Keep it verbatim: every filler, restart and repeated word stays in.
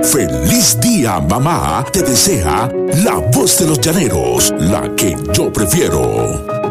Feliz día, mamá, te desea la voz de los llaneros, la que yo prefiero.